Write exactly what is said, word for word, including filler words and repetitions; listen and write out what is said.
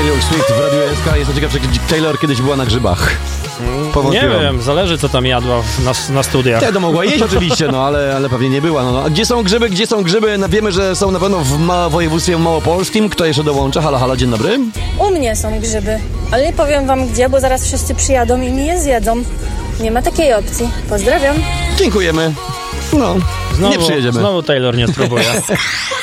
Taylor Swift w Radiu S K. Jestem ciekaw, czy Taylor kiedyś była na grzybach. Nie wiem, zależy co tam jadła w, na, na studiach. Nie, to mogła jeść oczywiście, no ale, ale pewnie nie była. No, no. A gdzie są grzyby, gdzie są grzyby? No, wiemy, że są na pewno w ma- województwie małopolskim. Kto jeszcze dołącza? Halo, halo, dzień dobry. U mnie są grzyby, ale nie powiem wam gdzie, bo zaraz wszyscy przyjadą i mi je zjedzą. Nie ma takiej opcji. Pozdrawiam. Dziękujemy. No, Znowu, nie przyjedziemy. Znowu Taylor nie spróbuje.